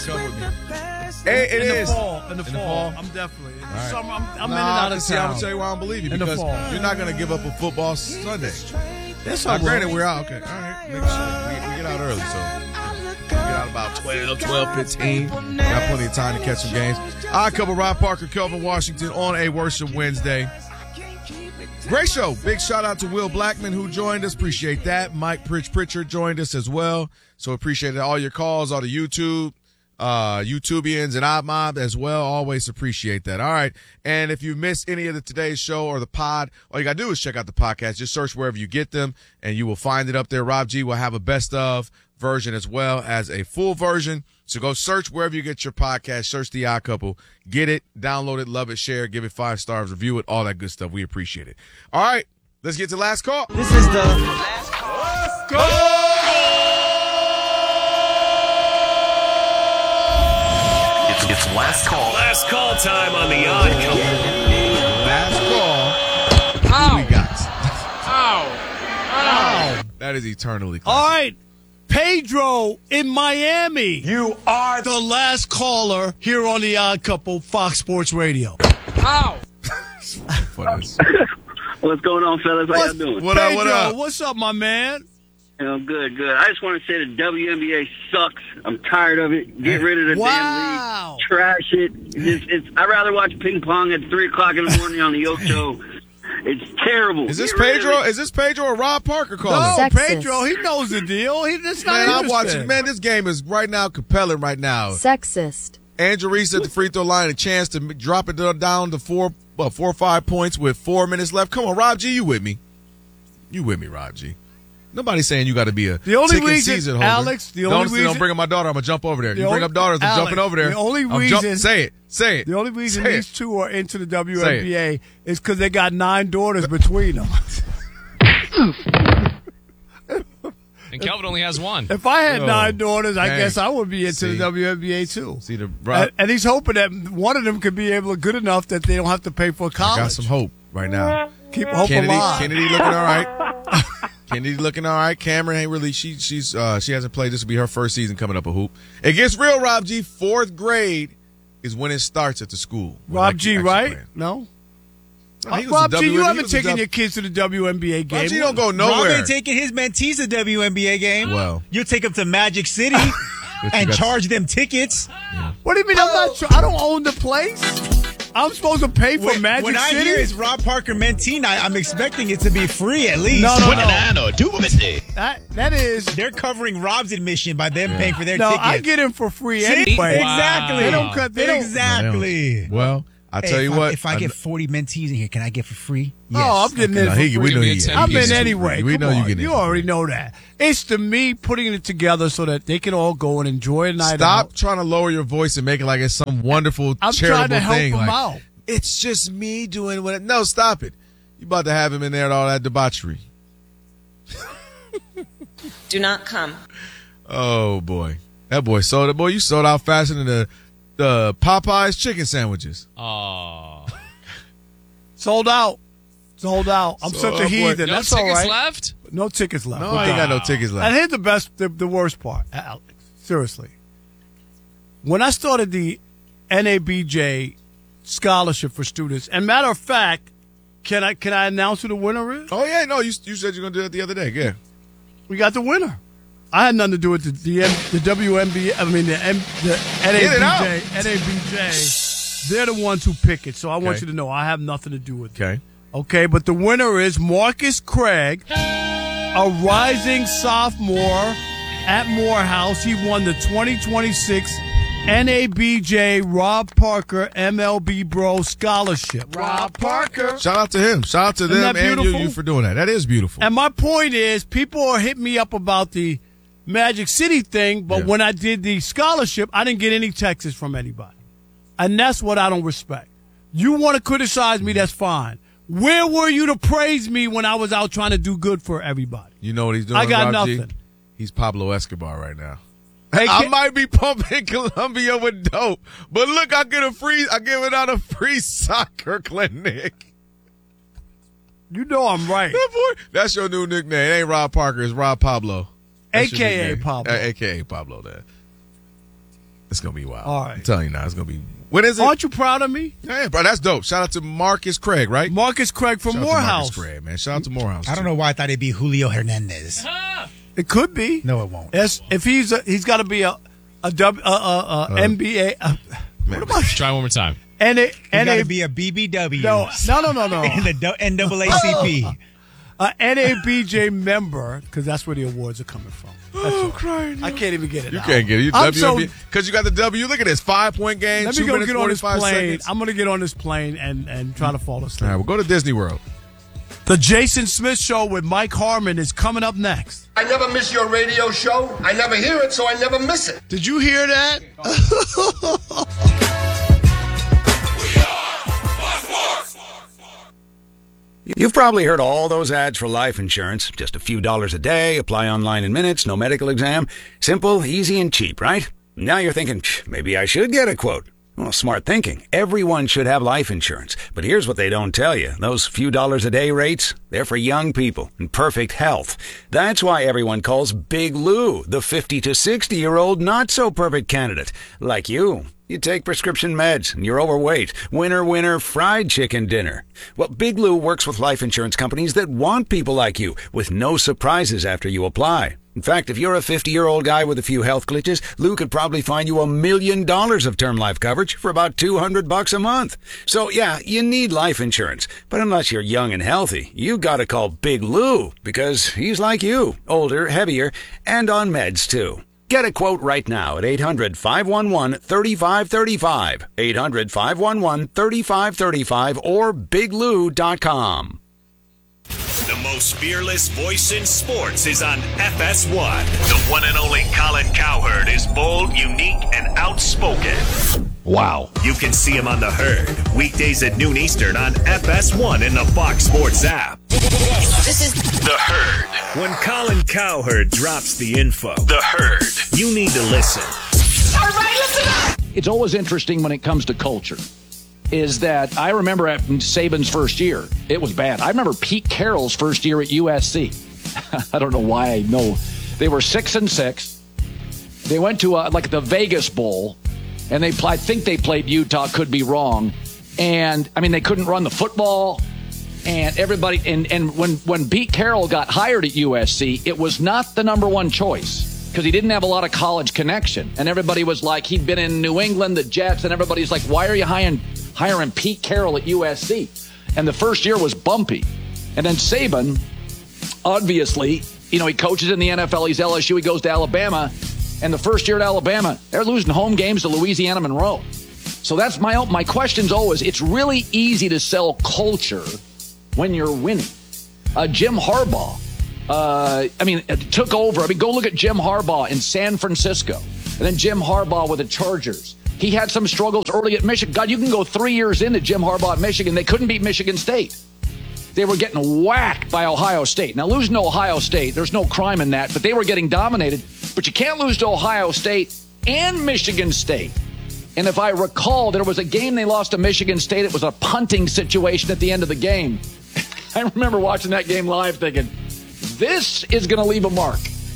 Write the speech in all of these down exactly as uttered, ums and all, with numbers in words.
Come with me. Hey, it in is. The fall, in the in fall. The fall. I'm definitely. In the right. summer, I'm, I'm nah, in and out of see, I'm town. gonna tell you why I don't believe you In the because fall. you're not gonna give up a football Sunday. That's Now, all granted, right. we're out. Okay, all right. Make sure. We, we get out early, so we get out about twelve, twelve fifteen. Got plenty of time to catch some games. All right, couple Rob Parker, Kelvin Washington on a Worship Wednesday. Great show. Big shout out to Will Blackman who joined us. Appreciate that. Mike Pritch Pritchard joined us as well. So appreciate all your calls, all the YouTube, uh, YouTubians and iMob as well. Always appreciate that. All right. And if you missed any of the today's show or the pod, all you got to do is check out the podcast. Just search wherever you get them and you will find it up there. Rob G will have a best of version as well as a full version. So go search wherever you get your podcast. Search The Odd Couple. Get it, download it, love it, share it, give it five stars, review it, all that good stuff. We appreciate it. All right. Let's get to last call. This is the last call. Let's go! It's last call. Last call time on The Odd Couple. Last call. Ow. Who we got? Ow. Ow. That is eternally close. All right. Pedro in Miami. You are the last caller here on The Odd Couple, Fox Sports Radio. Ow. What's going on, fellas? How What's, y'all doing? What up, what Pedro, up? what's up, my man? You know, good, good. I just want to say the W N B A sucks. I'm tired of it. Get rid of the Wow. damn league. Trash it. It's, it's, I'd rather watch ping pong at three o'clock in the morning on the Ocho. It's terrible. Is this Get rid of Pedro? it. Is this Pedro or Rob Parker calling? No, Sexist. Pedro, he knows the deal. He, that's not Man, I'm interested. watching. Man, this game is right now compelling right now. Sexist. Andrew Reese at the free throw line, a chance to m- drop it down to four, uh, four or five points with four minutes left. Come on, Rob G, you with me? You with me, Rob G? Nobody's saying you got to be a The only ticket reason- season holder. Alex, the don't, only reason- don't bring up my daughter. I'm gonna jump over there. The You bring only- up daughters, I'm Alex, jumping over there. the only I'm jump- reason- say it, say it. The only reason Say these it. two are into the Say W N B A is because they got nine daughters between them. And Kelvin only has one. If I had Oh, nine daughters, I dang. guess I would be into See. the W N B A too. See the Rob, And, and he's hoping that one of them could be able to good enough that they don't have to pay for college. got some hope right now. Keep hope Kennedy, alive. Kennedy looking all right. Kennedy looking all right. Cameron ain't really. She she's uh, she hasn't played. This will be her first season coming up a hoop. It gets real, Rob G. Fourth grade is when it starts at the school. When Rob I- G, actually right? playing. No. No, he was Rob a G, W- you he haven't was a taken W- your kids to the W N B A game. Rob G don't go Rob nowhere. ain't taking his mentees to W N B A game. Well. You'll take them to Magic City But you and got- charge them tickets. What do you mean? I'm not sure. I don't own the place. I'm supposed to pay for When, Magic when I City. hear it's Rob Parker mentee night, I'm expecting it to be free at least. No, no, no. do That, that is. They're covering Rob's admission by them paying for their No, tickets. I get him for free See? anyway. Exactly. They don't cut. They don't. Exactly. Well, I Hey, tell you if what. I, if I get forty mentees in here, can I get for free? Yes. Oh, I'm getting no, in for he, free. we know you It's get. ten I'm he gets in it for anyway. free. We Come know on. you get it. You for already free. know that. It's to me putting it together so that they can all go and enjoy a night Stop out. trying to lower your voice and make it like it's some wonderful I'm charitable trying to help thing. them like, out. It's just me doing what. No, stop it. You about to have him in there at all that debauchery. Do not come. Oh boy, that boy sold it. Boy, you sold out faster than the the Popeyes chicken sandwiches. Oh. Sold out. Sold out. I'm So, such a boy, heathen. No That's tickets all right. left? No tickets left. No, We're I ain't done. got no tickets left. And here's the best, the, the worst part, Alex. Seriously. When I started the N A B J scholarship for students, and matter of fact, can I can I announce who the winner is? Oh yeah, no, you you said you're gonna do that the other day. Yeah. We got the winner. I had nothing to do with the the, M, the W N B A. I mean the M, the N A B J. Get it out. N A B J. They're the ones who pick it. So I want Okay. you to know I have nothing to do with it. Okay. Okay, but the winner is Marcus Craig, a rising sophomore at Morehouse. He won the twenty twenty-six N A B J Rob Parker M L B Bro Scholarship. Rob Parker. Shout out to him. Shout out to Isn't them that and you, beautiful? you for doing that. That is beautiful. And my point is, people are hitting me up about the Magic City thing, but Yeah. when I did the scholarship, I didn't get any texts from anybody. And that's what I don't respect. You want to criticize me, that's fine. Where were you to praise me when I was out trying to do good for everybody? You know what he's doing? I got Rob G? nothing. He's Pablo Escobar right now. Hey, I can- might be pumping Colombia with dope, but look, I get a free. I give it out a free soccer clinic. You know I'm right. That boy, that's your new nickname. It ain't Rob Parker. It's Rob Pablo. That's your A K A nickname. Pablo. Uh, A K A Pablo. There. It's gonna be wild. All right. I'm telling you now, it's gonna be. When is it? Aren't you proud of me? Yeah, bro, that's dope. Shout out to Marcus Craig, right? Marcus Craig from Shout out to Morehouse. Marcus Craig, man. Shout out to Morehouse. I don't know why I thought it'd be Julio Hernandez. It could be. No, it won't. Yes, if he's a, he's got to be a a, w, a, a, a Uh, N B A. A, Man, Try one more time. N A You got N to A be a B B W. no no no no no. And the N double A C P. A N A B J member, because that's where the awards are coming from. That's Oh, all. crying. I can't even get it You out. can't get it. You I'm so- because you got the W. Look at this five point game. Let two me go minutes, get on this forty-five plane. seconds. I'm going to get on this plane and, and try to fall asleep. All right, we'll go to Disney World. The Jason Smith Show with Mike Harmon is coming up next. I never miss your radio show. I never hear it, so I never miss it. Did you hear that? You've probably heard all those ads for life insurance. Just a few dollars a day, apply online in minutes, no medical exam. Simple, easy, and cheap, right? Now you're thinking, maybe I should get a quote. Well, smart thinking. Everyone should have life insurance. But here's what they don't tell you. Those few dollars a day rates, they're for young people in perfect health. That's why everyone calls Big Lou the fifty to sixty-year-old not-so-perfect candidate. Like you. You take prescription meds and you're overweight. Winner, winner, fried chicken dinner. Well, Big Lou works with life insurance companies that want people like you with no surprises after you apply. In fact, if you're a fifty-year-old guy with a few health glitches, Lou could probably find you a million dollars of term life coverage for about two hundred bucks a month. So yeah, you need life insurance. But unless you're young and healthy, you gotta call Big Lou because he's like you, older, heavier, and on meds too. Get a quote right now at eight hundred, five one one, three five three five, eight hundred, five one one, three five three five, or big lou dot com. The most fearless voice in sports is on F S one. The one and only Colin Cowherd is bold, unique, and outspoken. Wow. You can see him on The Herd, weekdays at noon Eastern on F S one in the Fox Sports app. This is The Herd. When Colin Cowherd drops the info, The Herd, you need to listen. Everybody listen up! It's always interesting when it comes to culture. Is that I remember at Saban's first year, it was bad. I remember Pete Carroll's first year at U S C. I don't know why I know. They were six and six. They went to a, like the Vegas Bowl, and they I think they played Utah. Could be wrong. And I mean, they couldn't run the football, and everybody. And and when when Pete Carroll got hired at U S C, it was not the number one choice because he didn't have a lot of college connection. And everybody was like, he'd been in New England, the Jets, and everybody's like, why are you hiring? hiring Pete Carroll at U S C. And the first year was bumpy. And then Saban, obviously, you know, he coaches in the N F L. He's L S U. He goes to Alabama. And the first year at Alabama, they're losing home games to Louisiana Monroe. So that's my my question's always, it's really easy to sell culture when you're winning. Uh, Jim Harbaugh, uh, I mean, took over. I mean, go look at Jim Harbaugh in San Francisco. And then Jim Harbaugh with the Chargers. He had some struggles early at Michigan. God, you can go three years into Jim Harbaugh at Michigan. They couldn't beat Michigan State. They were getting whacked by Ohio State. Now, losing to Ohio State, there's no crime in that, but they were getting dominated. But you can't lose to Ohio State and Michigan State. And if I recall, there was a game they lost to Michigan State. It was a punting situation at the end of the game. I remember watching that game live thinking, this is going to leave a mark.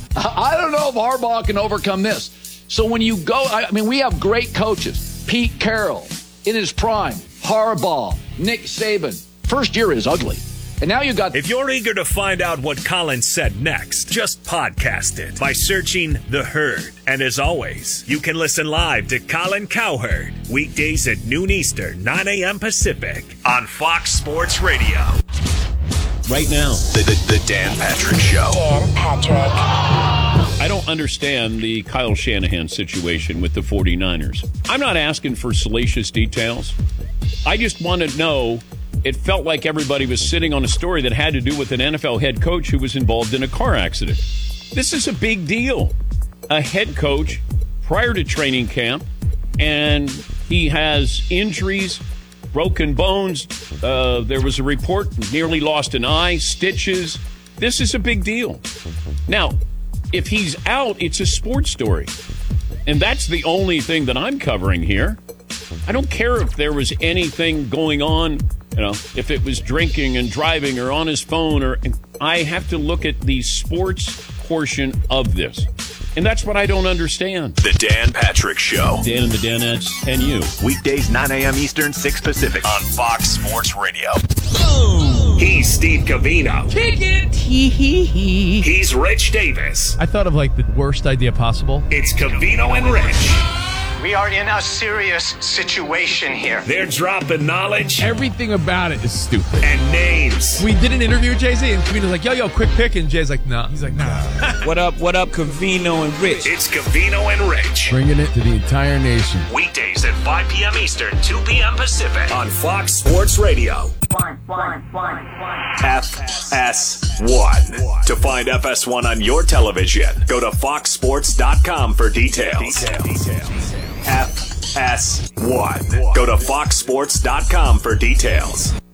I don't know if Harbaugh can overcome this. So when you go, I mean, we have great coaches. Pete Carroll in his prime, Harbaugh, Nick Saban. First year is ugly. And now you got... If you're eager to find out what Colin said next, just podcast it by searching The Herd. And as always, you can listen live to Colin Cowherd weekdays at noon Eastern, nine a.m. Pacific on Fox Sports Radio. Right now, the, the, the Dan Patrick Show. Dan Patrick. I don't understand the Kyle Shanahan situation with the 49ers. I'm not asking for salacious details. I just want to know, it felt like everybody was sitting on a story that had to do with an N F L head coach who was involved in a car accident. This is a big deal. A head coach prior to training camp, and he has injuries, broken bones. Uh, there was a report, nearly lost an eye, stitches. This is a big deal. Now, if he's out, it's a sports story. And that's the only thing that I'm covering here. I don't care if there was anything going on, you know, if it was drinking and driving or on his phone, or I have to look at the sports portion of this. And that's what I don't understand. The Dan Patrick Show. Dan and the Danettes and you. Weekdays, nine a.m. Eastern, six Pacific. On Fox Sports Radio. He's Steve Covino. Kick it. Hee hee hee. He's Rich Davis. I thought of like the worst idea possible. It's Covino and Rich. We are in a serious situation here. They're dropping knowledge. Everything about it is stupid. And names. We did an interview with Jay-Z, and Covino's like, yo, yo, quick pick. And Jay's like, nah. He's like, nah. What up, what up, Covino and Rich? It's Covino and Rich. Bringing it to the entire nation. Weekdays at five p.m. Eastern, two p.m. Pacific. On Fox Sports Radio. One, one, one, one. F S one. To find F S one on your television, go to fox sports dot com for details. details. F S one. Go to fox sports dot com for details.